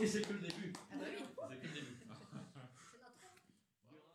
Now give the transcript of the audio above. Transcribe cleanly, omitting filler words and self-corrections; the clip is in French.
c'est que le début. Ah bah oui. C'est que le début.